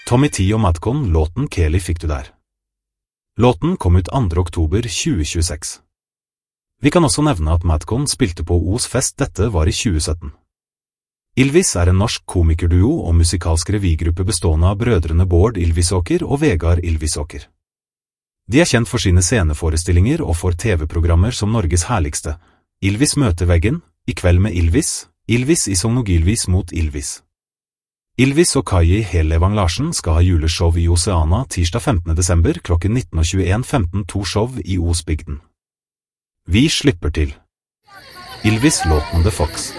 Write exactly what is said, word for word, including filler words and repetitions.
Tommy T og Madcon, låten Kelly fikk du der. Låten kom ut andre oktober tjue tjueseks. Vi kan også nevne at Madcon spilte på Os Fest, dette var i tjue sytten. Ylvis er en norsk komikerduo og musikalsk revygruppe bestående av brødrene Bård Ylvisåker og Vegard Ylvisåker. De er kjent for sine sceneforestillinger og for T V-programmer som Norges herligste, Ylvis møter veggen, I kveld med Ylvis, Ylvis i Sogn og Ylvis mot Ylvis. Ylvis og Kaji Hellevang Larsen skal ha juleshow i Oceana tirsdag femtende desember klokken nitten og tjueen femten, to show i Osbygden. Vi slipper til. Ylvis låten The Fox.